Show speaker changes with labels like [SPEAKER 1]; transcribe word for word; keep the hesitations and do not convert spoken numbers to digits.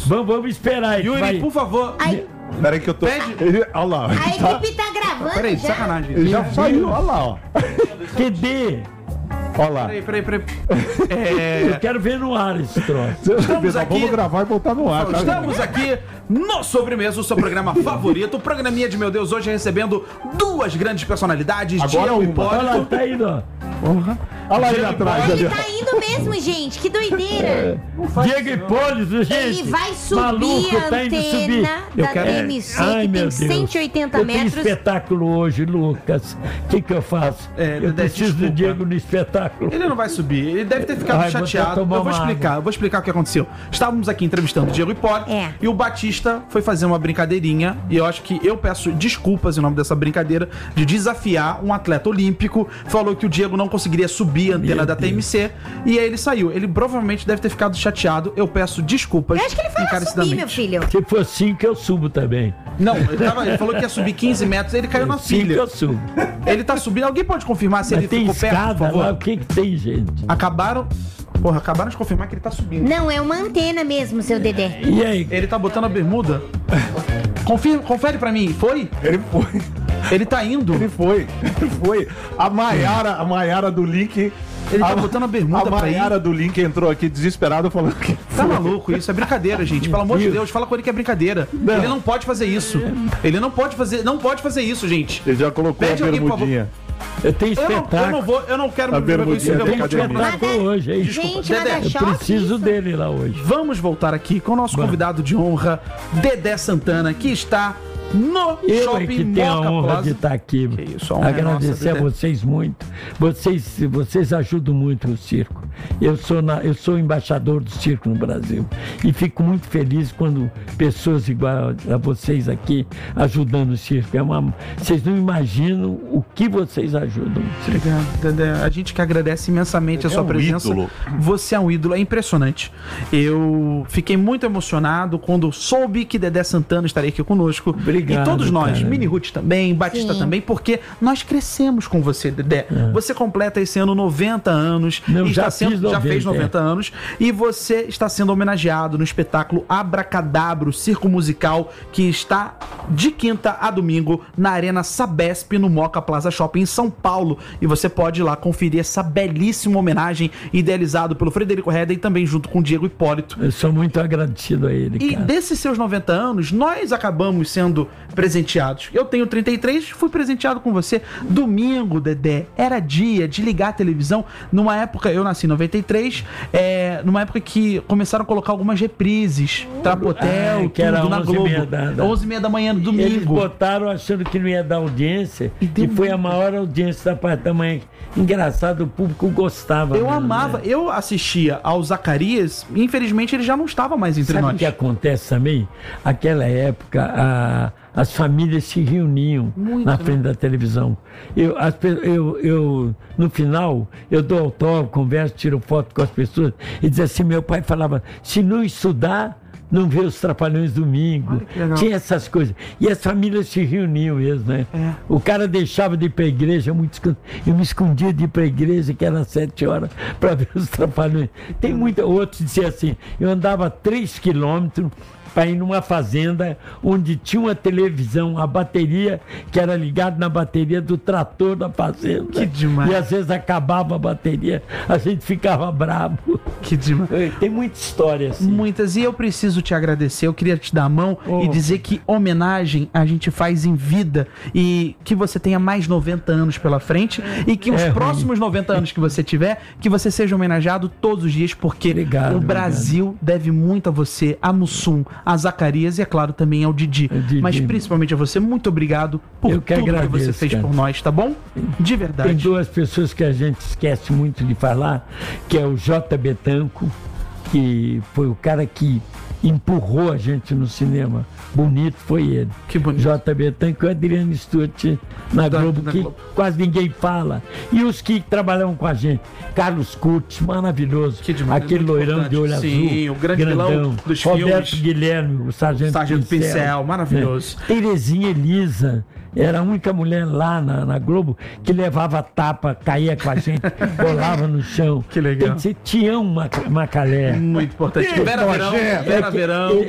[SPEAKER 1] Vamos, vamos esperar aí.
[SPEAKER 2] Yuri,
[SPEAKER 1] vai...
[SPEAKER 2] por favor.
[SPEAKER 3] Ai.
[SPEAKER 4] Peraí que eu tô...
[SPEAKER 2] Pede.
[SPEAKER 4] Ele... Olha lá.
[SPEAKER 3] A
[SPEAKER 4] Tá...
[SPEAKER 3] equipe tá gravando.
[SPEAKER 2] Peraí,
[SPEAKER 3] já.
[SPEAKER 2] sacanagem.
[SPEAKER 4] Ele já saiu, olha lá, ó.
[SPEAKER 1] Cadê?
[SPEAKER 4] Olha lá.
[SPEAKER 2] Peraí, peraí, peraí. É...
[SPEAKER 1] Eu quero ver no ar esse troço.
[SPEAKER 2] Estamos aqui-
[SPEAKER 4] Vamos gravar e botar no ar, tá?
[SPEAKER 2] Estamos aqui no Sobremesa, o seu programa favorito. O programinha de meu Deus, hoje recebendo duas grandes personalidades.
[SPEAKER 4] Agora
[SPEAKER 2] Diego
[SPEAKER 4] uma.
[SPEAKER 1] Olha lá,
[SPEAKER 2] Hipólito.
[SPEAKER 1] tá indo, ó.
[SPEAKER 4] Olha lá ele
[SPEAKER 2] Diego
[SPEAKER 4] atrás ali.
[SPEAKER 3] Ele tá indo mesmo, gente. Que doideira.
[SPEAKER 1] Diego Hipólito, gente.
[SPEAKER 3] Ele vai subir
[SPEAKER 1] maluco,
[SPEAKER 3] a
[SPEAKER 1] tá indo subir.
[SPEAKER 3] antena da
[SPEAKER 2] quero-
[SPEAKER 3] T M C,
[SPEAKER 1] Ai,
[SPEAKER 3] que
[SPEAKER 1] meu
[SPEAKER 3] tem
[SPEAKER 1] Deus.
[SPEAKER 3] cento e oitenta
[SPEAKER 1] eu tenho
[SPEAKER 3] metros.
[SPEAKER 1] espetáculo hoje, Lucas. O que que eu faço?
[SPEAKER 2] É,
[SPEAKER 1] eu
[SPEAKER 2] Dedé,
[SPEAKER 1] preciso
[SPEAKER 2] desculpa.
[SPEAKER 1] do Diego no espetáculo.
[SPEAKER 2] Ele não vai subir, ele deve ter ficado
[SPEAKER 1] Ai, vou até
[SPEAKER 2] chateado.
[SPEAKER 1] tomar
[SPEAKER 2] Eu vou
[SPEAKER 1] uma
[SPEAKER 2] explicar, eu vou explicar o que aconteceu. Estávamos aqui entrevistando o Diego Hipólito
[SPEAKER 3] É.
[SPEAKER 2] e o Batista foi fazer uma brincadeirinha. E eu acho que eu peço desculpas em nome dessa brincadeira de desafiar um atleta olímpico. Falou que o Diego não conseguiria subir a antena
[SPEAKER 1] Meu
[SPEAKER 2] da T M C e aí ele saiu. Ele provavelmente deve ter ficado chateado. Eu peço desculpas.
[SPEAKER 3] Eu acho que ele foi lá subir,
[SPEAKER 2] encarecidamente.
[SPEAKER 3] meu filho.
[SPEAKER 1] Se for cinco, eu subo também.
[SPEAKER 2] Não, ele, tava- ele falou que ia subir quinze metros, ele caiu na
[SPEAKER 1] Cinco
[SPEAKER 2] filha.
[SPEAKER 1] eu subo.
[SPEAKER 2] Ele tá subindo. Alguém pode confirmar se
[SPEAKER 1] Mas
[SPEAKER 2] ele
[SPEAKER 1] tem
[SPEAKER 2] ficou perto, por
[SPEAKER 1] escada
[SPEAKER 2] favor?
[SPEAKER 1] lá, o que que tem, gente?
[SPEAKER 2] Acabaram. Porra, acabaram de confirmar que ele tá subindo.
[SPEAKER 3] Não, é uma antena mesmo, seu Dedé.
[SPEAKER 1] E aí?
[SPEAKER 2] Ele tá botando a bermuda. Confirma, confere pra mim, foi?
[SPEAKER 4] Ele foi.
[SPEAKER 2] Ele tá indo.
[SPEAKER 4] Ele foi. Ele foi. A Maiara, a Maiara do Link...
[SPEAKER 2] Ele tá
[SPEAKER 4] a,
[SPEAKER 2] botando a bermuda
[SPEAKER 4] A
[SPEAKER 2] pra ir.
[SPEAKER 4] Maiara do Link entrou aqui desesperado falando que...
[SPEAKER 2] Tá maluco isso? É brincadeira, gente. Pelo amor de Deus, fala com ele que é brincadeira.
[SPEAKER 4] Não.
[SPEAKER 2] Ele não pode fazer isso. Ele não pode fazer, não pode fazer isso, gente.
[SPEAKER 4] Ele já colocou
[SPEAKER 2] Pede
[SPEAKER 4] a
[SPEAKER 2] alguém, por
[SPEAKER 4] bermudinha.
[SPEAKER 1] Eu tenho
[SPEAKER 2] Eu não,
[SPEAKER 1] espetáculo.
[SPEAKER 2] eu não vou, eu não quero
[SPEAKER 4] A
[SPEAKER 2] me envolver com isso.
[SPEAKER 4] bermudinha
[SPEAKER 2] Eu
[SPEAKER 1] Eu
[SPEAKER 2] vou
[SPEAKER 1] tenho
[SPEAKER 2] continuar.
[SPEAKER 3] Mas
[SPEAKER 1] espetáculo
[SPEAKER 3] é-
[SPEAKER 1] hoje, hein?
[SPEAKER 3] Gente,
[SPEAKER 2] Dedé,
[SPEAKER 3] nada
[SPEAKER 1] Eu
[SPEAKER 3] choque
[SPEAKER 1] preciso
[SPEAKER 3] isso.
[SPEAKER 1] dele lá hoje.
[SPEAKER 2] Vamos voltar aqui com o nosso convidado de honra, Dedé Santana, que está no
[SPEAKER 1] Eu é
[SPEAKER 2] Shopping
[SPEAKER 1] que tenho a
[SPEAKER 2] Moca
[SPEAKER 1] honra
[SPEAKER 2] Plaza.
[SPEAKER 1] de estar aqui.
[SPEAKER 2] Que isso, a honra é
[SPEAKER 1] Agradecer
[SPEAKER 2] nossa,
[SPEAKER 1] a
[SPEAKER 2] Dedé.
[SPEAKER 1] vocês muito. Vocês, vocês ajudam muito o circo. Eu sou, na, eu sou embaixador do circo no Brasil. E fico muito feliz quando pessoas igual a vocês aqui ajudando o circo. É uma, vocês não imaginam o que vocês ajudam.
[SPEAKER 2] Obrigado, Dedé. A gente que agradece imensamente a
[SPEAKER 4] É
[SPEAKER 2] sua
[SPEAKER 4] um
[SPEAKER 2] presença.
[SPEAKER 4] ídolo.
[SPEAKER 2] Você é um ídolo, é impressionante. Eu fiquei muito emocionado quando soube que Dedé Santana estaria aqui conosco.
[SPEAKER 1] Obrigado,
[SPEAKER 2] E todos nós,
[SPEAKER 1] cara.
[SPEAKER 2] Mini Ruth também, Batista
[SPEAKER 3] Sim.
[SPEAKER 2] também, porque nós crescemos com você, Dedé. Você completa esse ano noventa anos.
[SPEAKER 1] Não,
[SPEAKER 2] e
[SPEAKER 1] já
[SPEAKER 2] está sendo,
[SPEAKER 1] fiz
[SPEAKER 2] já fez
[SPEAKER 1] noventa,
[SPEAKER 2] noventa anos. E você está sendo homenageado no espetáculo Abracadabra, o circo musical, que está de quinta a domingo na Arena Sabesp, no Moca Plaza Shopping, em São Paulo. E você pode ir lá conferir essa belíssima homenagem idealizado pelo Frederico Redder e também junto com o Diego Hipólito.
[SPEAKER 1] Eu sou muito agradecido a ele,
[SPEAKER 2] E
[SPEAKER 1] cara.
[SPEAKER 2] desses seus noventa anos, nós acabamos sendo presenteados. Eu tenho trinta e três, fui presenteado com você. Domingo, Dedé, era dia de ligar a televisão. Numa época, eu nasci em noventa e três, é, numa época que começaram a colocar algumas reprises. Trapotel,
[SPEAKER 1] Ah, que era
[SPEAKER 2] tudo na
[SPEAKER 1] onze e
[SPEAKER 2] Globo.
[SPEAKER 1] meia da- da-
[SPEAKER 2] onze e meia da manhã no
[SPEAKER 1] Eles
[SPEAKER 2] domingo.
[SPEAKER 1] botaram achando que não ia dar audiência
[SPEAKER 2] E
[SPEAKER 1] e,
[SPEAKER 2] deu
[SPEAKER 1] foi
[SPEAKER 2] muito.
[SPEAKER 1] a maior audiência da parte da manhã. Engraçado, o público gostava.
[SPEAKER 2] Eu
[SPEAKER 1] mesmo,
[SPEAKER 2] amava,
[SPEAKER 1] né?
[SPEAKER 2] eu assistia ao Zacarias, e infelizmente ele já não estava mais entre
[SPEAKER 1] Sabe o
[SPEAKER 2] nós.
[SPEAKER 1] que acontece também? Aquela época, a- as famílias se reuniam
[SPEAKER 2] Muito,
[SPEAKER 1] na
[SPEAKER 2] né?
[SPEAKER 1] frente da televisão. Eu, as pe- eu, eu, no final, eu dou autógrafo, converso, tiro foto com as pessoas e diz assim, meu pai falava, se não estudar, não vê os Trapalhões domingo.
[SPEAKER 2] Olha que legal.
[SPEAKER 1] Tinha essas coisas. E as famílias se reuniam mesmo, né?
[SPEAKER 2] É.
[SPEAKER 1] O cara deixava de ir pra igreja, muito escon- eu me escondia de ir pra igreja, que era sete horas, para ver os Trapalhões. Tem muita. Outros diziam assim, eu andava três quilômetros para ir numa fazenda onde tinha uma televisão, a bateria, que era ligada na bateria do trator da fazenda.
[SPEAKER 2] Que demais.
[SPEAKER 1] E às vezes acabava a bateria, a gente ficava bravo.
[SPEAKER 2] Que demais.
[SPEAKER 1] Tem muita história assim.
[SPEAKER 2] Muitas, e eu preciso te agradecer, eu queria te dar a mão
[SPEAKER 1] Oh.
[SPEAKER 2] e dizer que homenagem a gente faz em vida e que você tenha mais noventa anos pela frente e que os
[SPEAKER 1] É ruim.
[SPEAKER 2] próximos noventa anos que você tiver, que você seja homenageado todos os dias, porque
[SPEAKER 1] Obrigado,
[SPEAKER 2] o Brasil deve muito a você, a Mussum, a Zacarias e, é claro, também ao Didi.
[SPEAKER 1] É, Didi.
[SPEAKER 2] Mas principalmente a você, muito obrigado por
[SPEAKER 1] Eu que
[SPEAKER 2] tudo que você
[SPEAKER 1] agradeço,
[SPEAKER 2] fez
[SPEAKER 1] cara.
[SPEAKER 2] por nós, tá bom? De
[SPEAKER 1] Tem
[SPEAKER 2] verdade.
[SPEAKER 1] duas pessoas que a gente esquece muito de falar, que é o J. Betanco, que foi o cara que empurrou a gente no cinema. Bonito foi ele.
[SPEAKER 2] Que bonito.
[SPEAKER 1] J. Betanco e o Adriano Stuart na
[SPEAKER 2] Da-
[SPEAKER 1] Globo,
[SPEAKER 2] da
[SPEAKER 1] que
[SPEAKER 2] Globo.
[SPEAKER 1] quase ninguém fala. E os que trabalham com a gente. Carlos Curtis, maravilhoso.
[SPEAKER 2] Que demais,
[SPEAKER 1] Aquele
[SPEAKER 2] muito
[SPEAKER 1] loirão
[SPEAKER 2] importante.
[SPEAKER 1] de olho
[SPEAKER 2] Sim,
[SPEAKER 1] azul.
[SPEAKER 2] o grande vilão
[SPEAKER 1] grandão.
[SPEAKER 2] dos
[SPEAKER 1] Roberto
[SPEAKER 2] filmes.
[SPEAKER 1] Guilherme, o Sargento,
[SPEAKER 2] Sargento Pincel, maravilhoso.
[SPEAKER 1] É. Terezinha Elisa. Era a única mulher lá na, na Globo que levava tapa, caía com a gente, rolava no chão.
[SPEAKER 2] Que legal.
[SPEAKER 1] Tem que ser Tião Mac- Macalé.
[SPEAKER 2] Muito importante. Vera Verão,
[SPEAKER 4] nojento.
[SPEAKER 2] Vera
[SPEAKER 1] É que
[SPEAKER 2] Verão.
[SPEAKER 1] ele-